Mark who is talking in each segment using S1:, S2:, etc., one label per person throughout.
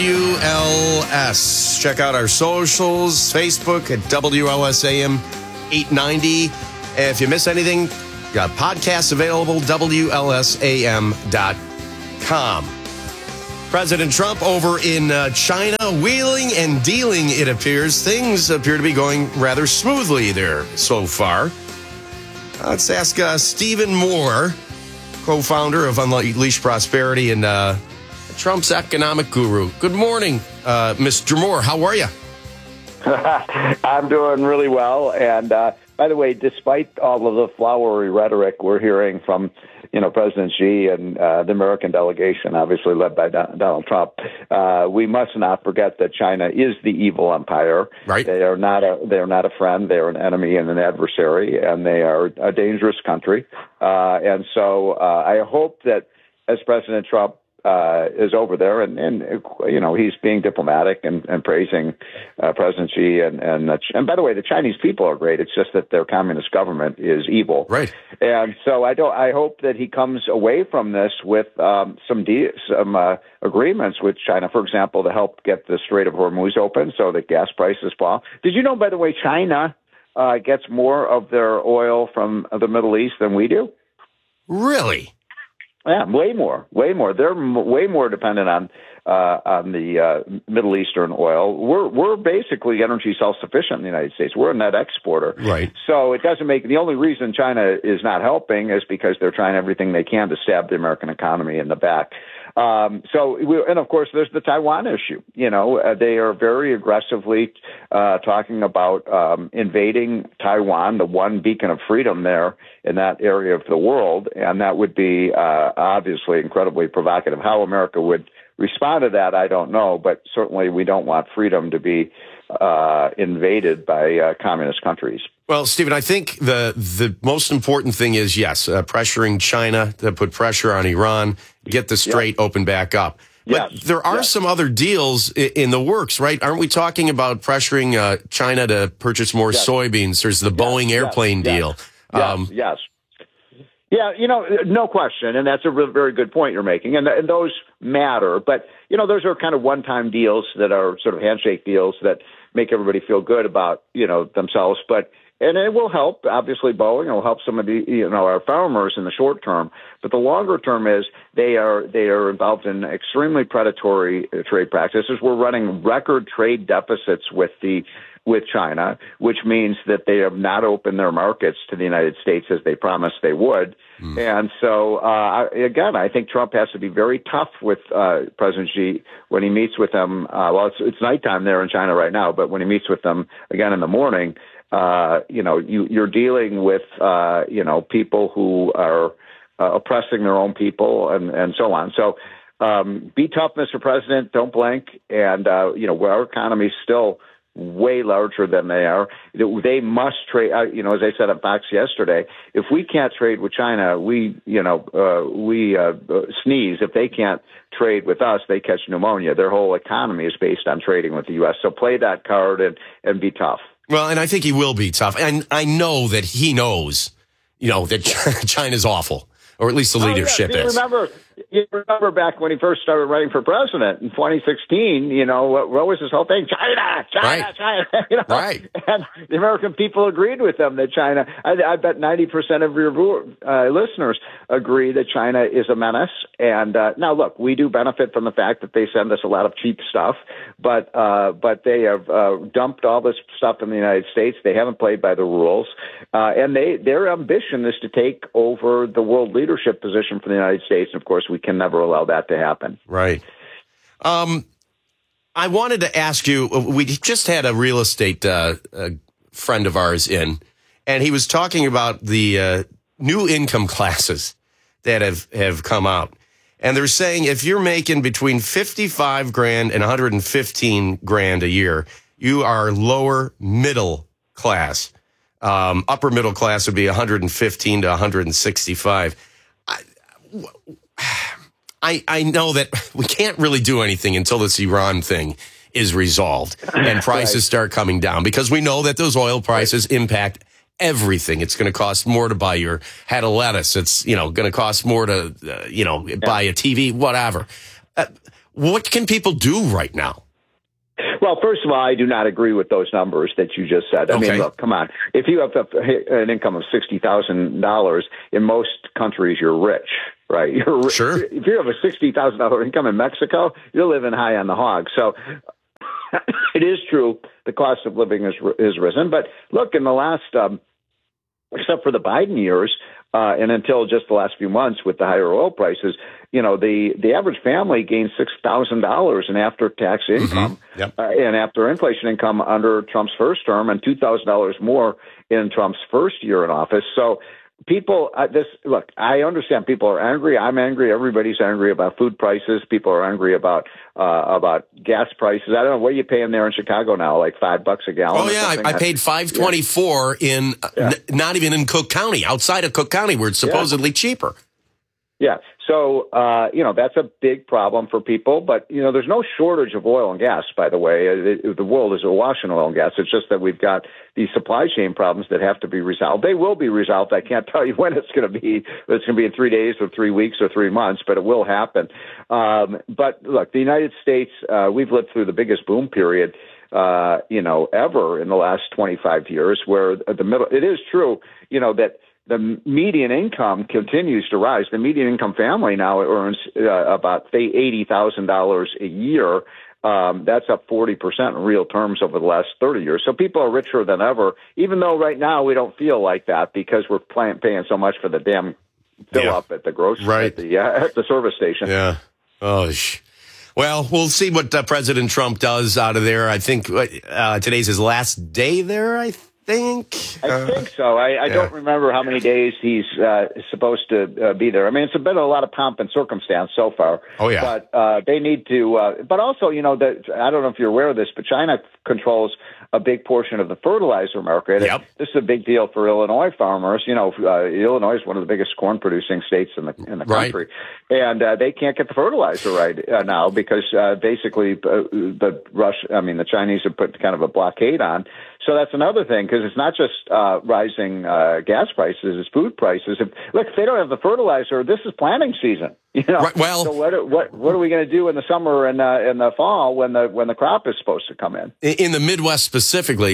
S1: WLS. Check out our socials, Facebook at WLSAM 890. If you miss anything, got podcasts available, WLSAM.com. President Trump over in China, wheeling and dealing, it appears. Things appear to be going rather smoothly there so far. Let's ask Stephen Moore, co-founder of Unleash Prosperity and Trump's economic guru. Good morning, Mr. Moore. How are you?
S2: I'm doing really well. And by the way, despite all of the flowery rhetoric we're hearing from, President Xi and the American delegation, obviously led by Donald Trump, we must not forget that China is the evil empire.
S1: Right.
S2: They are not a friend. They are an enemy and an adversary, and they are a dangerous country. And so I hope that as President Trump is over there, and he's being diplomatic and praising President Xi, and by the way, the Chinese people are great. It's just that their communist government is evil,
S1: right?
S2: And so I hope that he comes away from this with some agreements with China, for example, to help get the Strait of Hormuz open so that gas prices fall. Did you know, by the way, China gets more of their oil from the Middle East than we do?
S1: Really?
S2: Yeah, way more. They're way more dependent on the Middle Eastern oil. We're basically energy self-sufficient in the United States. We're a net exporter.
S1: Right.
S2: So it doesn't make, the only reason China is not helping is because they're trying everything they can to stab the American economy in the back. And of course, there's the Taiwan issue. They are very aggressively talking about invading Taiwan, the one beacon of freedom there in that area of the world, and that would be obviously incredibly provocative. How America would respond to that, I don't know, but certainly we don't want freedom to be invaded by communist countries.
S1: Well, Stephen, I think the most important thing is, yes, pressuring China to put pressure on Iran, get the strait open back up. But there are some other deals in the works, right? Aren't we talking about pressuring China to purchase more soybeans? There's the Boeing airplane deal.
S2: Yes. Yeah, no question. And that's a very good point you're making. And those matter. But, those are kind of one-time deals that are sort of handshake deals that make everybody feel good about, themselves. And it will help, obviously, Boeing. It will help some of the, our farmers in the short term. But the longer term is they are involved in extremely predatory trade practices. We're running record trade deficits with China, which means that they have not opened their markets to the United States as they promised they would. And so, again, I think Trump has to be very tough with President Xi when he meets with them. It's nighttime there in China right now, but when he meets with them again in the morning, you're dealing with, people who are oppressing their own people and so on. So be tough, Mr. President. Don't blink. And, our economy is still way larger than they are. They must trade. As I said on Fox yesterday, if we can't trade with China, we sneeze. If they can't trade with us, they catch pneumonia. Their whole economy is based on trading with the U.S. So play that card and be tough.
S1: Well, and I think he will be tough. And I know that he knows, that China's awful, or at least the leadership is.
S2: You remember back when he first started running for president in 2016, what was his whole thing? China.
S1: Right.
S2: And the American people agreed with him that China, I bet 90% of your listeners agree that China is a menace. And now, look, we do benefit from the fact that they send us a lot of cheap stuff, but they have dumped all this stuff in the United States. They haven't played by the rules. And their ambition is to take over the world leadership position for the United States. And of course, we can never allow that to happen.
S1: Right. I wanted to ask you, we just had a real estate friend of ours in, and he was talking about the new income classes that have come out. And they're saying if you're making between 55 grand and 115 grand a year, you are lower middle class. Upper middle class would be 115 to 165. I know that we can't really do anything until this Iran thing is resolved and prices start coming down, because we know that those oil prices impact everything. It's going to cost more to buy your head of lettuce. It's, going to cost more to, buy a TV, whatever. What can people do right now?
S2: Well, first of all, I do not agree with those numbers that you just said. I mean, look, come on. If you have an income of $60,000, in most countries, you're rich, right?
S1: Sure.
S2: If you have a $60,000 income in Mexico, you're living high on the hog. So it is true the cost of living has risen. But look, in the last, except for the Biden years, and until just the last few months with the higher oil prices, the average family gained $6,000 in after-tax income and after inflation income under Trump's first term, and $2,000 more in Trump's first year in office. So people, look, I understand people are angry. I'm angry. Everybody's angry about food prices. People are angry about gas prices. I don't know, what are you paying there in Chicago now? Like $5 a gallon?
S1: Oh yeah, I paid $5.24 in not even in Cook County, outside of Cook County, where it's supposedly cheaper.
S2: Yeah. So, that's a big problem for people. But, there's no shortage of oil and gas, by the way. The world is awash in oil and gas. It's just that we've got these supply chain problems that have to be resolved. They will be resolved. I can't tell you when it's going to be. It's going to be in 3 days or 3 weeks or 3 months, but it will happen. But look, the United States, we've lived through the biggest boom period, ever in the last 25 years, where it is true, that the median income continues to rise. The median income family now earns about, say, $80,000 a year. That's up 40% in real terms over the last 30 years. So people are richer than ever, even though right now we don't feel like that because we're paying so much for the damn fill up at the grocery, at the service station.
S1: Yeah. Oh, well, we'll see what President Trump does out of there. I think today's his last day there, I think so. I don't remember how many days he's supposed to be there. I mean, it's been a lot of pomp and circumstance so far. Oh, yeah.
S2: But they need to but also, I don't know if you're aware of this, but China controls a big portion of the fertilizer market.
S1: Yep.
S2: This is a big deal for Illinois farmers. Illinois is one of the biggest corn producing states in the country. And they can't get the fertilizer right now because basically the Chinese have put kind of a blockade on. So that's another thing, because it's not just rising gas prices, it's food prices. If they don't have the fertilizer, this is planting season.
S1: Right, well,
S2: so what are we going to do in the summer and in the fall when the crop is supposed to come in?
S1: In the Midwest specifically,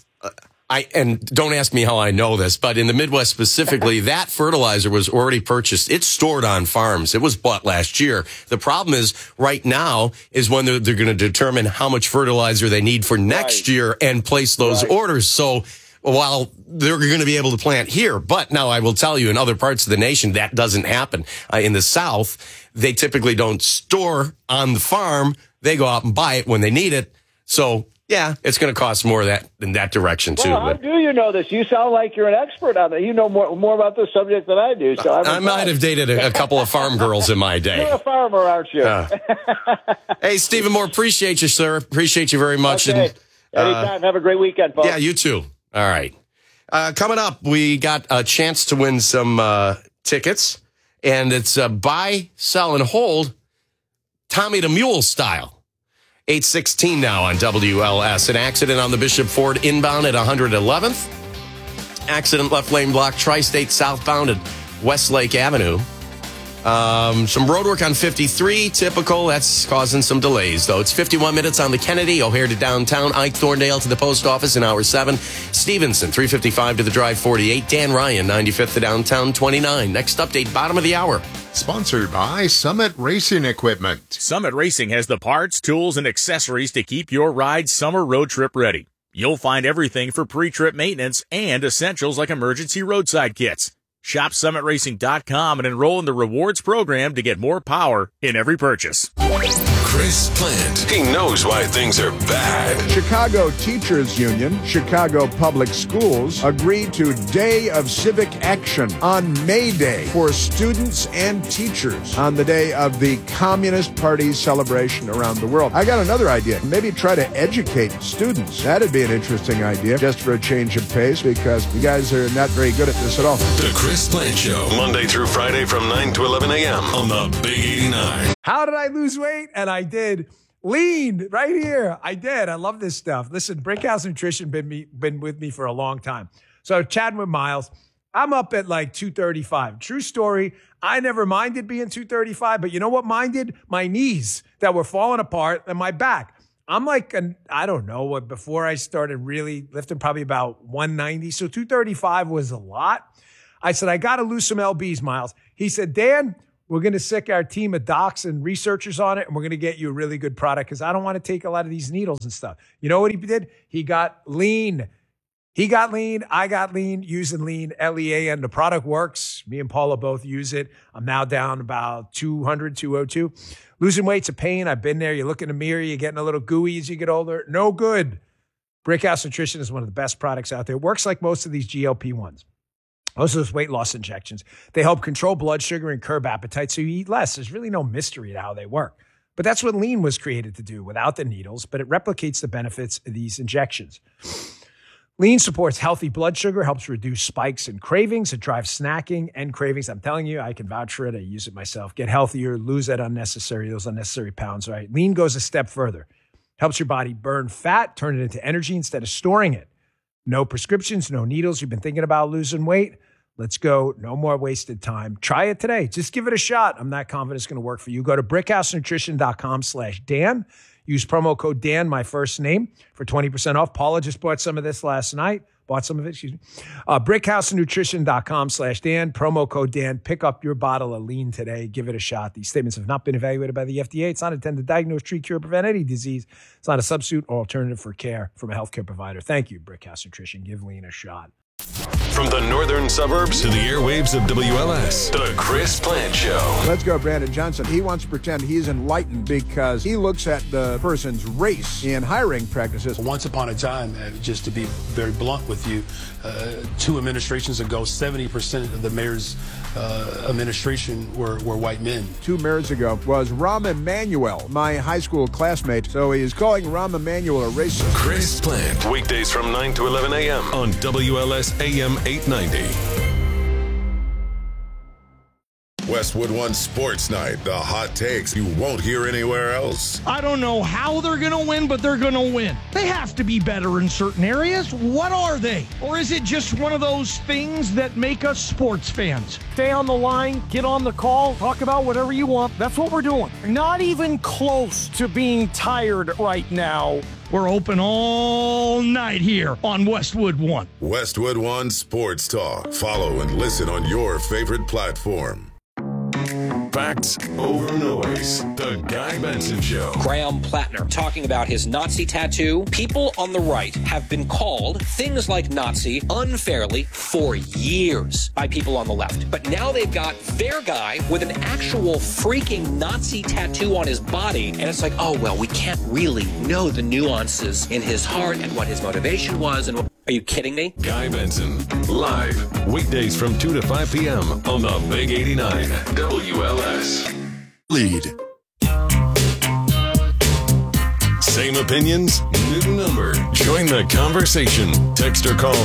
S1: and don't ask me how I know this, but in the Midwest specifically, that fertilizer was already purchased. It's stored on farms. It was bought last year. The problem is right now is when they're going to determine how much fertilizer they need for next year and place those orders. So while they're going to be able to plant here, but now I will tell you in other parts of the nation, that doesn't happen. In the South, they typically don't store on the farm. They go out and buy it when they need it. So yeah, it's going to cost more in that direction, too.
S2: Well, how do you know this? You sound like you're an expert on it. You know more about this subject than I do. So
S1: I might have dated a couple of farm girls in my day.
S2: You're a farmer, aren't you?
S1: Hey, Stephen Moore, appreciate you, sir. Appreciate you very much.
S2: Okay. Anytime. Have a great weekend, folks.
S1: Yeah, you too. All right. Coming up, we got a chance to win some tickets, and it's buy, sell, and hold Tommy the Mule style. 8:16 now on WLS. An accident on the Bishop Ford inbound at 111th. Accident left lane block Tri-State southbound at Westlake Avenue. Some road work on 53, typical. That's causing some delays, though. It's 51 minutes on the Kennedy, O'Hare to downtown, Ike Thorndale to the post office in hour 7. Stevenson, 355 to the drive 48. Dan Ryan, 95th to downtown 29. Next update, bottom of the hour.
S3: Sponsored by Summit Racing Equipment.
S4: Summit Racing has the parts, tools, and accessories to keep your ride summer road trip ready. You'll find everything for pre-trip maintenance and essentials like emergency roadside kits. Shop SummitRacing.com and enroll in the rewards program to get more power in every purchase.
S5: Chris Plant. He knows why things are bad.
S6: Chicago Teachers Union, Chicago Public Schools agreed to Day of Civic Action on May Day for students and teachers on the day of the Communist Party's celebration around the world. I got another idea. Maybe try to educate students. That'd be an interesting idea, just for a change of pace, because you guys are not very good at this at all.
S5: The Chris Plant Show, Monday through Friday from 9 to 11 a.m. on the Big 89.
S7: How did I lose weight? And I did. Lean right here. I did. I love this stuff. Listen, Brickhouse Nutrition been with me for a long time. So chatting with Miles, I'm up at like 235. True story. I never minded being 235, but you know what minded? My knees that were falling apart and my back. I'm like, I don't know, before I started really lifting, probably about 190. So 235 was a lot. I said, I got to lose some LBs, Miles. He said, Dan, we're going to sick our team of docs and researchers on it, and we're going to get you a really good product because I don't want to take a lot of these needles and stuff. You know what he did? He got lean. He got lean. I got lean using lean, LEAN. The product works. Me and Paula both use it. I'm now down about 200, 202. Losing weight's a pain. I've been there. You look in the mirror. You're getting a little gooey as you get older. No good. Brickhouse Nutrition is one of the best products out there. It works like most of these GLP-1s. Most of those weight loss injections. They help control blood sugar and curb appetite so you eat less. There's really no mystery to how they work. But that's what lean was created to do without the needles, but it replicates the benefits of these injections. Lean supports healthy blood sugar, helps reduce spikes and cravings. It drives snacking and cravings. I'm telling you, I can vouch for it. I use it myself. Get healthier, lose those unnecessary pounds, right? Lean goes a step further. Helps your body burn fat, turn it into energy instead of storing it. No prescriptions, no needles. You've been thinking about losing weight? Let's go. No more wasted time. Try it today. Just give it a shot. I'm not confident it's going to work for you. Go to brickhousenutrition.com/Dan. Use promo code Dan, my first name, for 20% off. Paula just bought some of this last night. Brickhousenutrition.com/Dan. Promo code Dan. Pick up your bottle of lean today. Give it a shot. These statements have not been evaluated by the FDA. It's not intended to diagnose, treat, cure, or prevent any disease. It's not a substitute or alternative for care from a healthcare provider. Thank you, Brickhouse Nutrition. Give lean a shot.
S5: From the northern suburbs to the airwaves of WLS, the Chris Plant Show.
S6: Let's go, Brandon Johnson. He wants to pretend he's enlightened because he looks at the person's race in hiring practices.
S8: Once upon a time, just to be very blunt with you, 2 administrations ago, 70% of the mayor's administration were white men.
S6: 2 mayors ago was Rahm Emanuel, my high school classmate. So he is calling Rahm Emanuel a racist.
S5: Chris Plant, weekdays from 9 to 11 a.m. on WLS AM 890.
S9: Westwood One Sports Night, the hot takes you won't hear anywhere else.
S10: I don't know how they're going to win, but they're going to win. They have to be better in certain areas. What are they? Or is it just one of those things that make us sports fans? Stay on the line, get on the call, talk about whatever you want. That's what we're doing. Not even close to being tired right now. We're open all night here on Westwood One.
S9: Westwood One Sports Talk. Follow and listen on your favorite platform.
S5: Facts over noise. The Guy Benson Show.
S11: Graham Plattner talking about his Nazi tattoo. People on the right have been called things like Nazi unfairly for years by people on the left. But now they've got their guy with an actual freaking Nazi tattoo on his body. And it's like, oh, well, we can't really know the nuances in his heart and what his motivation was. And are you kidding me?
S5: Guy Benson, live, weekdays from 2 to 5 p.m. on the Big 89 WLS. Lead. Same opinions, new number. Join the conversation. Text or call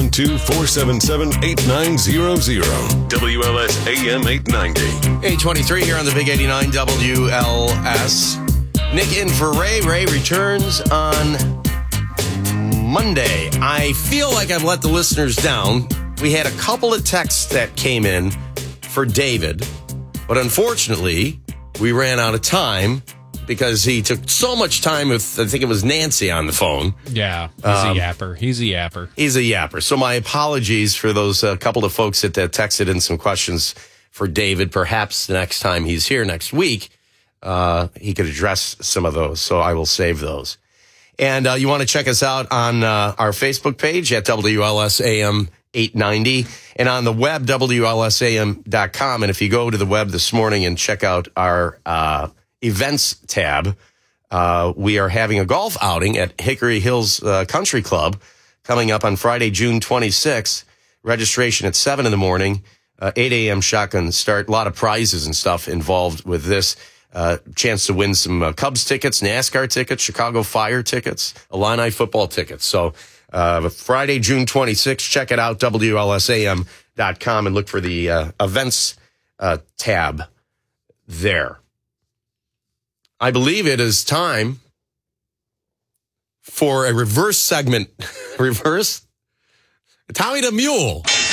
S5: 312-477-8900. WLS AM 890.
S1: 823 here on the Big 89 WLS. Nick in for Ray. Ray returns on Monday. I feel like I've let the listeners down. We had a couple of texts that came in for David, but unfortunately, we ran out of time because he took so much time with, I think it was Nancy on the phone.
S12: Yeah, he's a yapper. He's a yapper.
S1: He's a yapper. So my apologies for those couple of folks that texted in some questions for David. Perhaps the next time he's here next week, he could address some of those. So I will save those. And you want to check us out on our Facebook page at WLSAM 890 and on the web, WLSAM.com. And if you go to the web this morning and check out our events tab, we are having a golf outing at Hickory Hills Country Club coming up on Friday, June 26th. Registration at 7 in the morning, 8 a.m. shotgun start. A lot of prizes and stuff involved with this. Chance to win some Cubs tickets, NASCAR tickets, Chicago Fire tickets, Illini football tickets. So Friday, June 26th, check it out, WLSAM.com, and look for the events tab there. I believe it is time for a reverse segment. Reverse? Tommy the Mule.